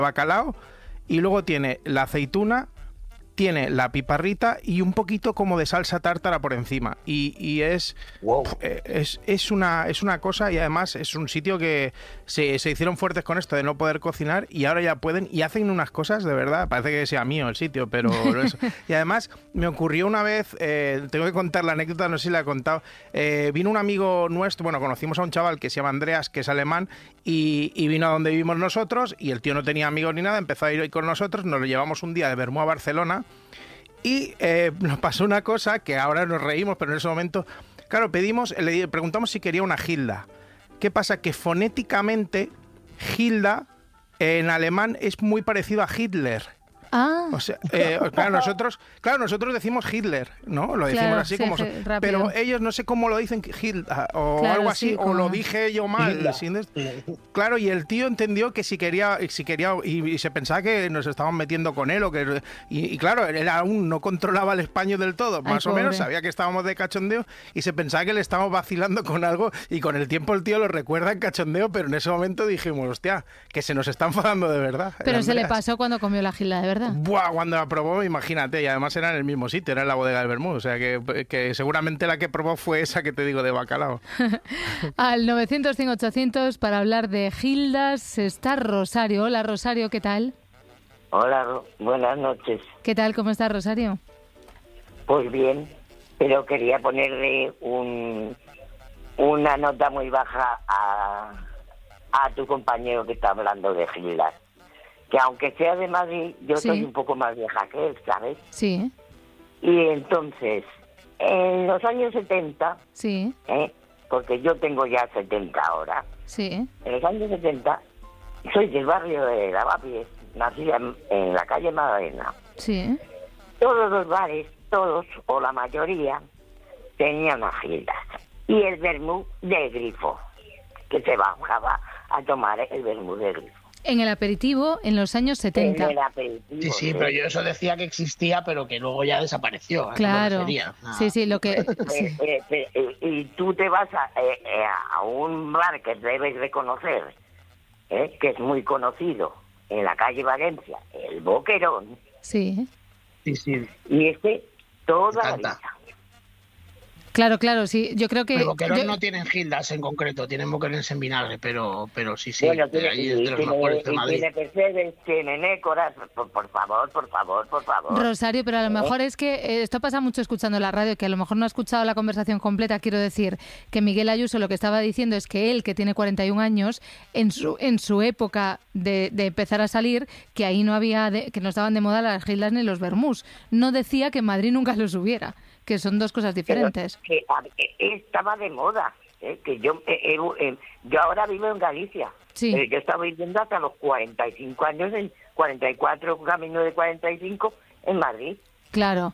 bacalao y luego tiene la aceituna, tiene la piparrita y un poquito como de salsa tártara por encima. Y es, Wow. es una cosa, y además es un sitio que se hicieron fuertes con esto de no poder cocinar y ahora ya pueden y hacen unas cosas de verdad. Parece que sea mío el sitio, pero eso. Y además me ocurrió una vez, tengo que contar la anécdota, no sé si la he contado. Vino un amigo nuestro, bueno, conocimos a un chaval que se llama Andreas, que es alemán, y vino a donde vivimos nosotros, y el tío no tenía amigos ni nada, empezó a ir con nosotros, nos lo llevamos un día de Bermú a Barcelona. Y nos pasó una cosa que ahora nos reímos, pero en ese momento, claro, le preguntamos si quería una Gilda. ¿Qué pasa? Que fonéticamente Gilda en alemán es muy parecido a Hitler. Ah, O sea, nosotros decimos Hitler, ¿no? Lo decimos claro, así sí, como... rápido. Pero ellos no sé cómo lo dicen, Hilda, o Claro, algo así, sí, o como... lo dije yo mal. Hilda. ¿Sí? Claro, y el tío entendió que si quería y se pensaba que nos estaban metiendo con él, y claro, él aún no controlaba el español del todo, más o menos, sabía que estábamos de cachondeo, y se pensaba que le estábamos vacilando con algo, y con el tiempo el tío lo recuerda en cachondeo, pero en ese momento dijimos, hostia, que se nos está enfadando de verdad. Pero se le pasó cuando comió la Gilda, de verdad. Buah, cuando la probó, imagínate, y además era en el mismo sitio, era en la bodega del Bermú, o sea que seguramente la que probó fue esa que te digo de bacalao. Al 900-100-800 para hablar de Gildas está Rosario. Hola Rosario, ¿qué tal? Hola, buenas noches. ¿Qué tal? ¿Cómo estás, Rosario? Pues bien, pero quería ponerle una nota muy baja a tu compañero que está hablando de Gildas. Que aunque sea de Madrid, yo Sí. soy un poco más vieja que él, ¿sabes? Sí, Y entonces, en los años 70, sí, porque yo tengo ya 70 ahora, sí. en los años 70, soy del barrio de Lavapiés, nací en la calle Magdalena. Sí. Todos los bares, todos o la mayoría, tenían Gildas. Y el vermú de grifo, que se bajaba a tomar el vermú de grifo. En el aperitivo en los años 70. En el aperitivo, Sí, pero yo eso decía que existía, pero que luego ya desapareció. ¿A qué me Claro. refería? Sí, lo que... sí. Y tú te vas a un bar que debes reconocer, que es muy conocido, en la calle Valencia, el Boquerón, Sí. Sí. y toda Me la encanta. vida. Claro, sí. Yo creo que... Pero Boquerón yo- no tienen Gildas en concreto, tienen Boquerones en vinagre, pero sí, Bueno, allí es de los mejores de Madrid. tiene Mercedes, tiene Nécoras, por favor. Rosario, pero a lo mejor es que esto pasa mucho escuchando la radio, que a lo mejor no ha escuchado la conversación completa. Quiero decir que Miguel Ayuso lo que estaba diciendo es que él, que tiene 41 años, en su época de empezar a salir, que ahí no había, que no estaban de moda las Gildas ni los vermús. No decía que en Madrid nunca los hubiera, que son dos cosas diferentes. Que estaba de moda, que yo ahora vivo en Galicia. Sí. Yo estaba viviendo hasta los 45 años, en 44, camino de 45, en Madrid. Claro.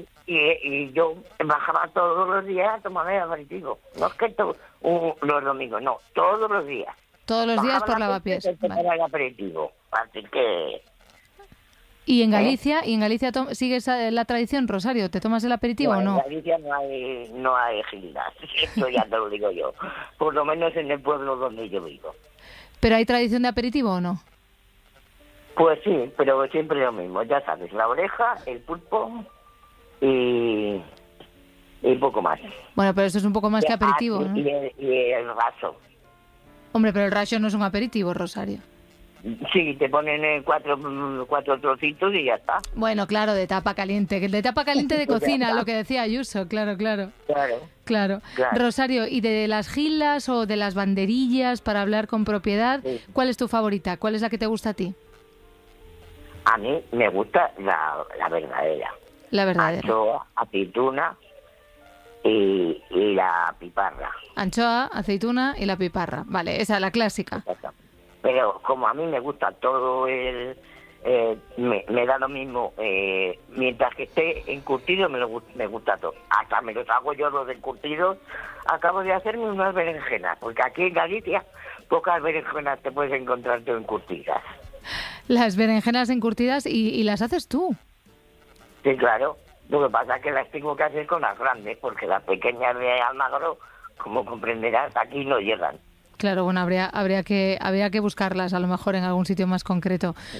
Y yo bajaba todos los días a tomarme el aperitivo. No es que los domingos, no, todos los días. Todos los días Bajaba por la Lavapiés. gente a tomar Vale. el aperitivo. Así que... ¿Y en Galicia sigues la tradición, Rosario? ¿Te tomas el aperitivo o no? En Galicia no hay Gildas, esto ya te lo digo yo. Por lo menos en el pueblo donde yo vivo. ¿Pero hay tradición de aperitivo o no? Pues sí, pero siempre lo mismo, ya sabes, la oreja, el pulpo y poco más. Bueno, pero eso es un poco más que aperitivo, ¿no? Y el raso. Hombre, pero el rasio no es un aperitivo, Rosario. Sí, te ponen cuatro trocitos y ya está. Bueno, claro, de tapa caliente. De tapa caliente de Pues ya cocina, está. lo que decía Ayuso, claro. Claro. Claro. Rosario, ¿y de las Gildas o de las banderillas, para hablar con propiedad, Sí. cuál es tu favorita? ¿Cuál es la que te gusta a ti? A mí me gusta la verdadera. La verdadera. Anchoa, aceituna y la piparra. Anchoa, aceituna y la piparra. Vale, esa es la clásica. Pero como a mí me gusta todo me da lo mismo. Mientras que esté encurtido me gusta todo. Hasta me los hago yo los encurtidos. Acabo de hacerme unas berenjenas, porque aquí en Galicia pocas berenjenas te puedes encontrar tú encurtidas. Las berenjenas encurtidas y las haces tú. Sí, claro. Lo que pasa es que las tengo que hacer con las grandes, porque las pequeñas de Almagro, como comprenderás, aquí no llegan. Claro, bueno, habría que buscarlas a lo mejor en algún sitio más concreto.